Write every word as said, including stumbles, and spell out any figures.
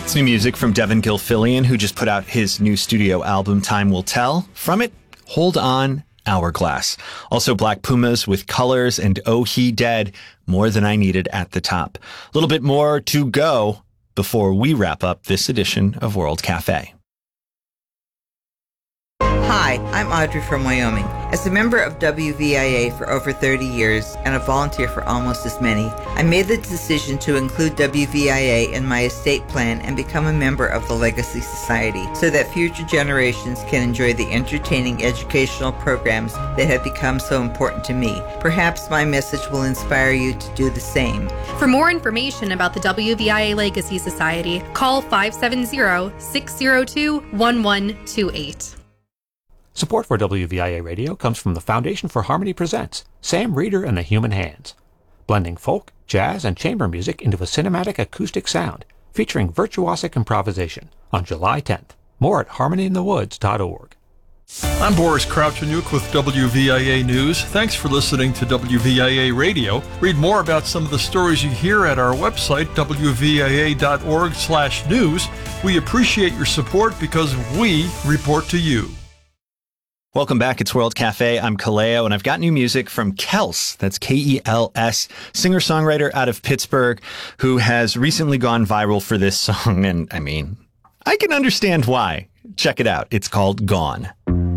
It's new music from Devin Gilfillian, who just put out his new studio album, Time Will Tell. From it, Hold On, Hourglass. Also Black Pumas with Colors and Oh He Dead, More Than I Needed at the top. A little bit more to go before we wrap up this edition of World Cafe. Hi, I'm Audrey from Wyoming. As a member of W V I A for over thirty years and a volunteer for almost as many, I made the decision to include W V I A in my estate plan and become a member of the Legacy Society so that future generations can enjoy the entertaining educational programs that have become so important to me. Perhaps my message will inspire you to do the same. For more information about the W V I A Legacy Society, call five seven zero, six zero two, one one two eight. Support for W V I A Radio comes from the Foundation for Harmony Presents Sam Reeder and the Human Hands, blending folk, jazz, and chamber music into a cinematic acoustic sound, featuring virtuosic improvisation on July tenth. More at harmony in the woods dot org. I'm Boris Kravchuk with W V I A News. Thanks for listening to W V I A Radio. Read more about some of the stories you hear at our website, W V I A dot org slash news. We appreciate your support because we report to you. Welcome back. It's World Cafe. I'm Kaleo, and I've got new music from Kels. That's K E L S, singer-songwriter out of Pittsburgh, who has recently gone viral for this song. And I mean, I can understand why. Check it out. It's called Gone.